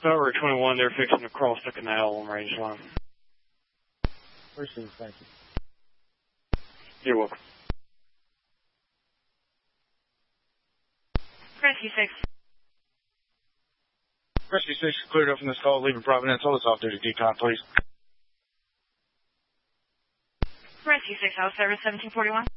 Power 21, they're fixing to cross the canal on range line. Received, thank you. You're welcome. Rescue 6. Rescue 6 cleared up from this call, leaving Providence. Hold us off duty decon, please. Rescue 6, out of service 1741.